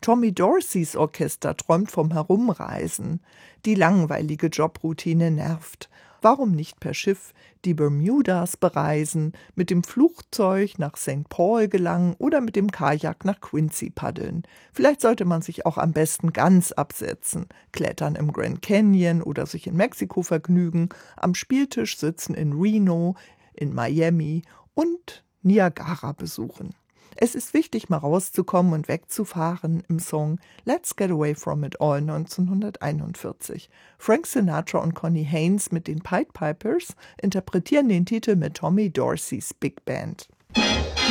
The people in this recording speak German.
Tommy Dorseys Orchester träumt vom Herumreisen. Die langweilige Jobroutine nervt. Warum nicht per Schiff die Bermudas bereisen, mit dem Flugzeug nach St. Paul gelangen oder mit dem Kajak nach Quincy paddeln? Vielleicht sollte man sich auch am besten ganz absetzen, klettern im Grand Canyon oder sich in Mexiko vergnügen, am Spieltisch sitzen in Reno, in Miami und Niagara besuchen. Es ist wichtig, mal rauszukommen und wegzufahren im Song Let's Get Away From It All 1941. Frank Sinatra und Connie Haynes mit den Pied Pipers interpretieren den Titel mit Tommy Dorseys Big Band.